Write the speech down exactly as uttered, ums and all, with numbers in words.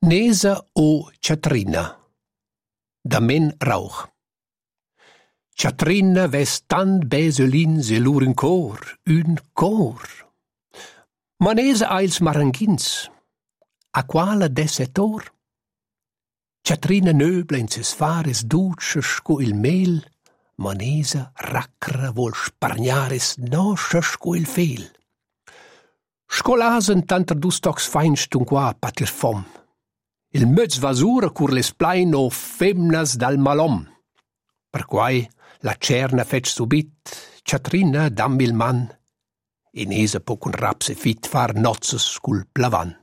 Nesa o Ciatrina da men Rauch. Ciatrina ves tant beselins e lur un cor, un cor. Ma Nesa ails maranghins, a quala desetor? Ciatrina nöbla in ses fares duces sco il mel, ma Nesa racra vol spargnares noscia sco il fel. Scolasen tanter dus tocs feinst un qua patir fom. Il möz vasura cur les plaino femnas dal malom. Per quai la cerna fetch subit, Ciatrina dammi il man, e Nesa po cun raps e fit far nozzes cul plavan.